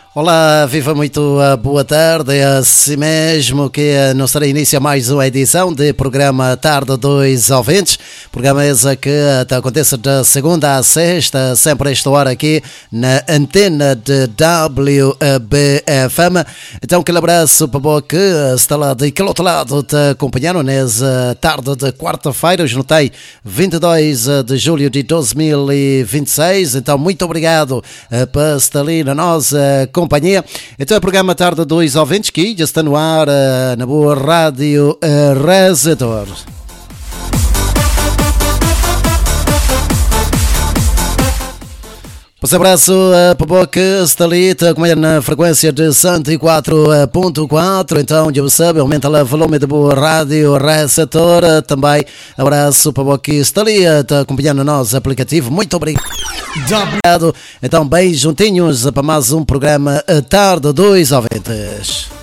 Olá, viva muito boa tarde, é assim mesmo que nos dará início a mais uma edição de programa Tarde dos Ouvintes, programa esse que acontece de segunda a sexta, sempre a esta hora aqui na antena de WBFM. Então aquele abraço para você que está lá daquele outro lado te acompanhando nessa tarde de quarta-feira, hoje notei 22 de julho de 2026, então muito obrigado por estar ali na nossa companhia. Então é o programa Tarde dos Ouvintes que já está no ar na boa rádio Rezetor. Um abraço para o que está ali, acompanhando na frequência de 104.4, então já sabe, aumenta o volume da boa rádio Rezetor. Também abraço para o que está ali, acompanhando o nosso aplicativo, muito obrigado. Então bem juntinhos para mais um programa Tarde dos Ouvintes.